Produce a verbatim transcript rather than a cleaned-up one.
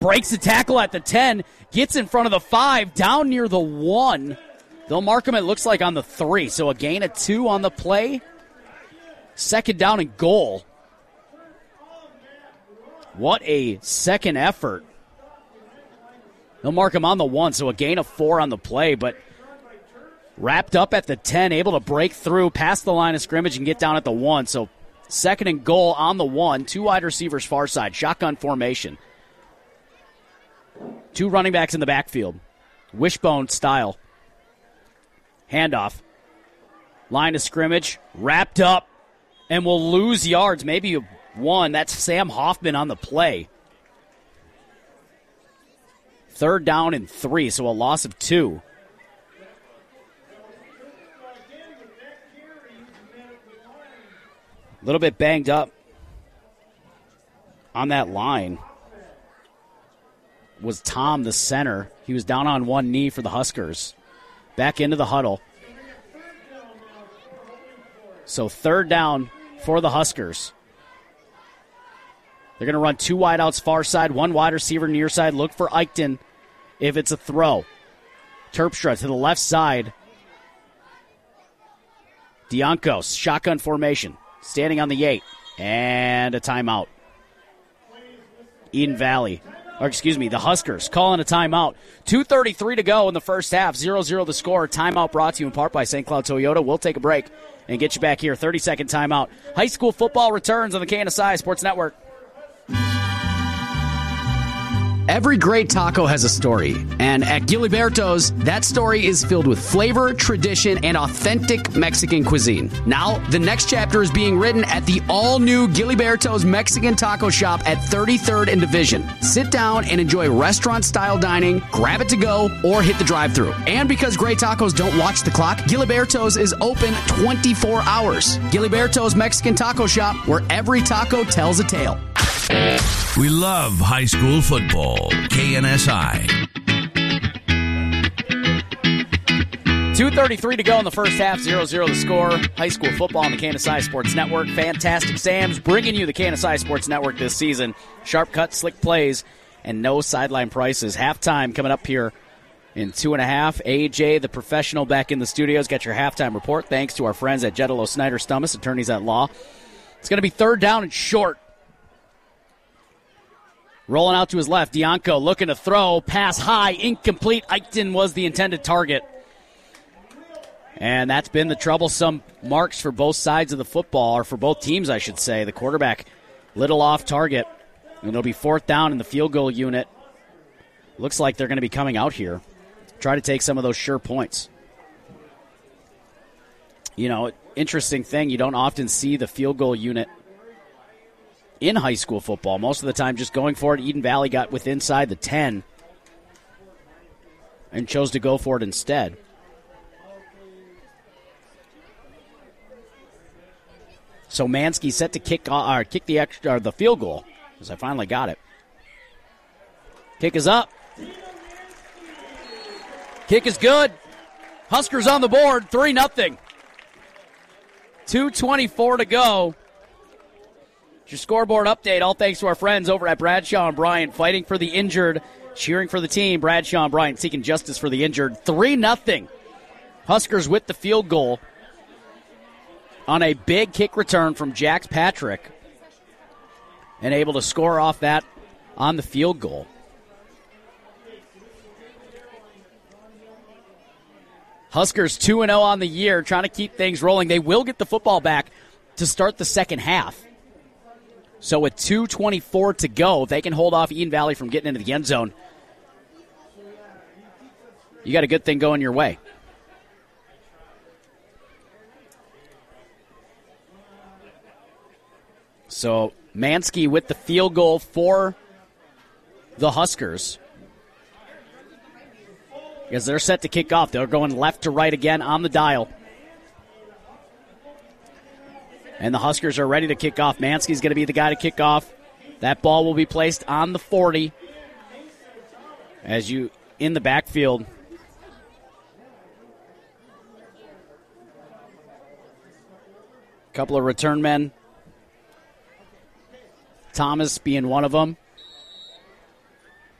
breaks the tackle at the ten, gets in front of the five, down near the one. They'll mark him, it looks like, on the three. So a gain of two on the play. Second down and goal. What a second effort. They'll mark him on the one, so a gain of four on the play, but wrapped up at the ten, able to break through, past the line of scrimmage, and get down at the one. So second and goal on the one. Two wide receivers far side. Shotgun formation. Two running backs in the backfield. Wishbone style. Handoff. Line of scrimmage. Wrapped up. And will lose yards. Maybe one. That's Sam Hoffman on the play. Third down and three, so a loss of two. A little bit banged up on that line was Tom, the center. He was down on one knee for the Huskers. Back into the huddle. So third down for the Huskers. They're going to run two wideouts far side, one wide receiver near side. Look for Eichten if it's a throw. Terpstra to the left side. Diancos, shotgun formation. Standing on the eight. And a timeout. Eden Valley. Or excuse me, the Huskers calling a timeout. two thirty-three to go in the first half. zero zero the score. Timeout brought to you in part by Saint Cloud Toyota. We'll take a break and get you back here. thirty-second timeout. High school football returns on the K N S I Sports Network. Every great taco has a story, and at Giliberto's, that story is filled with flavor, tradition, and authentic Mexican cuisine. Now, the next chapter is being written at the all-new Giliberto's Mexican Taco Shop at thirty-third and Division. Sit down and enjoy restaurant-style dining, grab it to go, or hit the drive-thru. And because great tacos don't watch the clock, Giliberto's is open twenty-four hours. Giliberto's Mexican Taco Shop, where every taco tells a tale. We love high school football. K N S I. two thirty-three to go in the first half. zero zero the score. High school football on the K N S I Sports Network. Fantastic Sam's bringing you the K N S I Sports Network this season. Sharp cuts, slick plays, and no sideline prices. Halftime coming up here in two and a half. A J, the professional, back in the studios. Got your halftime report. Thanks to our friends at Jetalo Snyder Stummis, attorneys at law. It's going to be third down and short. Rolling out to his left, Dianco looking to throw, pass high, incomplete. Eichten was the intended target. And that's been the troublesome marks for both sides of the football, or for both teams, I should say. The quarterback little off target, and it'll be fourth down in the field goal unit. Looks like they're going to be coming out here. Try to take some of those sure points. You know, interesting thing, you don't often see the field goal unit in high school football. Most of the time just going for it. Eden Valley got with inside the ten and chose to go for it instead. So Mansky set to kick uh, kick the extra, or the field goal, as I finally got it. Kick is up. Kick is good. Huskers on the board, three nothing. two twenty-four to go. Your scoreboard update, all thanks to our friends over at Bradshaw and Bryant, fighting for the injured, cheering for the team. Bradshaw and Bryant seeking justice for the injured. three nothing. Huskers with the field goal on a big kick return from Jax Patrick, and able to score off that on the field goal. Huskers two and oh on the year, trying to keep things rolling. They will get the football back to start the second half. So with two twenty-four to go, if they can hold off Eden Valley from getting into the end zone, you got a good thing going your way. So Mansky with the field goal for the Huskers. As they're set to kick off, they're going left to right again on the dial. And the Huskers are ready to kick off. Mansky's going to be the guy to kick off. That ball will be placed on the forty. As you, in the backfield, a couple of return men. Thomas being one of them.